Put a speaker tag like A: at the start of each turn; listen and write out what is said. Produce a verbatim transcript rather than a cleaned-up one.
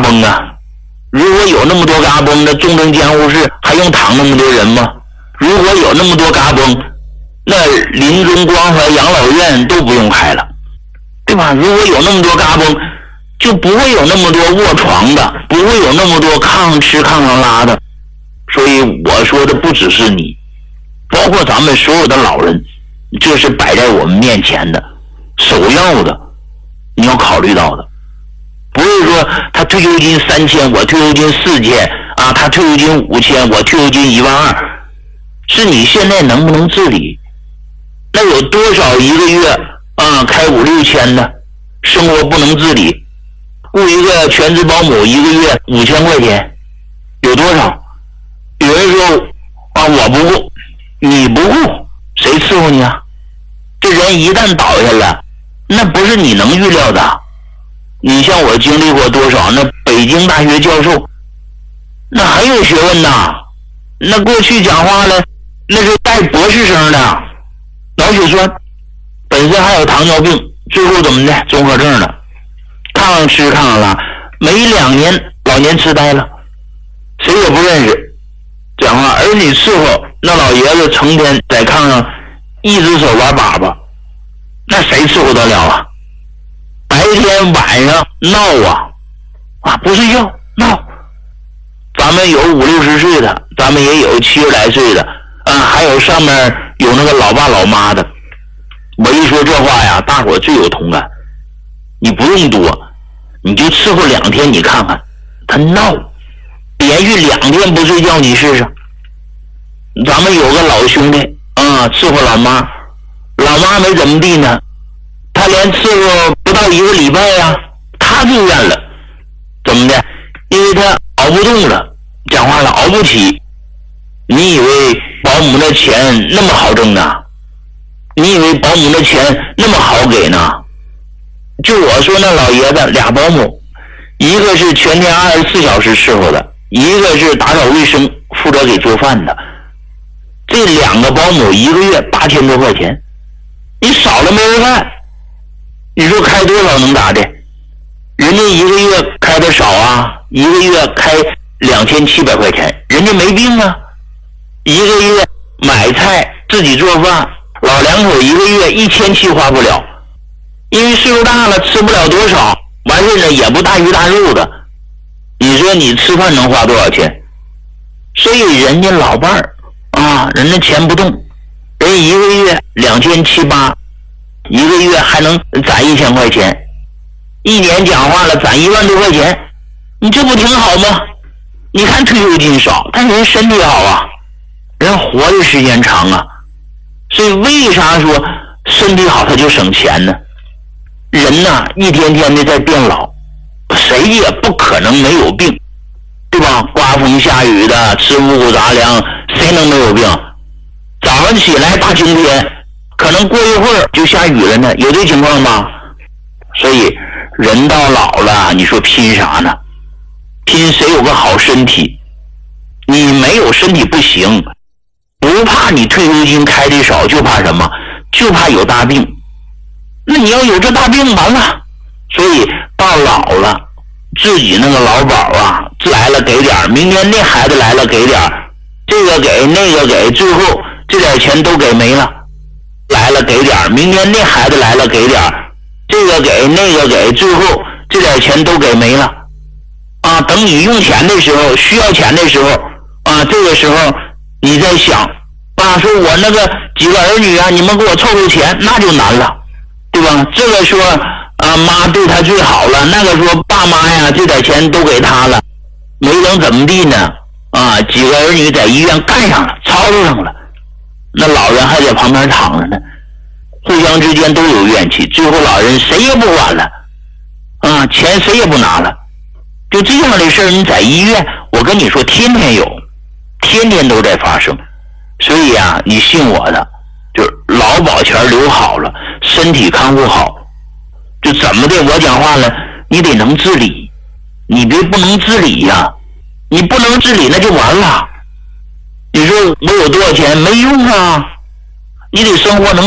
A: 崩啊！如果有那么多嘎崩，那重症监护室还用躺那么多人吗？如果有那么多嘎崩，那临终关怀养老院都不用开了，对吧？如果有那么多嘎崩，就不会有那么多卧床的，不会有那么多炕吃炕上拉的。所以我说的不只是你，包括咱们所有的老人，这是摆在我们面前的首要的，你要考虑到的。不是说他退休金三千，我退休金四千啊，他退休金五千，我退休金一万二，是你现在能不能自理？那有多少一个月啊开五六千的，生活不能自理，雇一个全职保姆一个月五千块钱，有多少？有人说啊，我不顾，你不顾，谁伺候你啊？这人一旦倒下了，那不是你能预料的。你像我经历过多少那北京大学教授，那很有学问呐，那过去讲话了，那是带博士生的，脑血栓，本身还有糖尿病，最后怎么的综合症了，炕上吃炕上拉，没两年老年痴呆了，谁也不认识。讲话儿女伺候，那老爷子成天在炕上一只手玩粑粑，那谁伺候得了啊？白天晚上闹啊啊，不睡觉闹。咱们有五六十岁的，咱们也有七十来岁的啊，还有上面有那个老爸老妈的。我一说这话呀，大伙最有同感。你不用多，你就伺候两天，你看看他闹，连续两天不睡觉，你试试。咱们有个老兄弟啊，伺候老妈，老妈没怎么地呢，他连伺候不到一个礼拜呀、啊，他住院了。怎么的？因为他熬不动了，讲话了，熬不起。你以为保姆的钱那么好挣呢？你以为保姆的钱那么好给呢？就我说那老爷子俩保姆，一个是全天二十四小时伺候的，一个是打扫卫生负责给做饭的。这两个保姆一个月八千多块钱，你少了没人干，你说开多少能咋的？人家一个月开的少啊，一个月开两千七百块钱，人家没病啊。一个月买菜自己做饭，老两口一个月一千七花不了，因为岁数大了吃不了多少，完事呢也不大鱼大肉的。你说你吃饭能花多少钱？所以人家老伴儿啊，人家钱不动，人一个月两千七八，一个月还能攒一千块钱，一年讲话了攒一万多块钱，你这不挺好吗？你看退休金少，但人身体好啊，人活的时间长啊。所以为啥说身体好他就省钱呢？人呐、啊、一天天的在变老，谁也不可能没有病，对吧？刮风下雨的，吃五谷杂粮，谁能没有病？早上起来大晴天，可能过一会儿就下雨了呢，有这情况吗？所以人到老了，你说拼啥呢？拼谁有个好身体？你没有身体不行，不怕你退休金开的少，就怕什么？就怕有大病。那你要有这大病完了，所以到老了，自己那个劳保啊，这来了给点，明天那孩子来了给点，这个给那个给，最后这点钱都给没了。来了给点，明天那孩子来了给点，这个给那个给，最后这点钱都给没了。啊，等你用钱的时候，需要钱的时候啊，这个时候你在想啊，说我那个几个儿女啊，你们给我凑凑钱，那就难了，对吧？这个说啊妈对他最好了，那个说爸妈呀这点钱都给他了，没等怎么地呢啊，几个儿女在医院干上了，吵吵上了，那老人还在旁边躺着呢，互相之间都有怨气，最后老人谁也不管了啊，钱谁也不拿了。就这样的事儿，你在医院，我跟你说，天天有，天天都在发生。所以啊，你信我的，就是劳保钱留好了，身体康复好，就怎么的，我讲话了，你得能自理，你别不能自理呀、啊，你不能自理那就完了。你说我有多少钱没用啊，你得生活能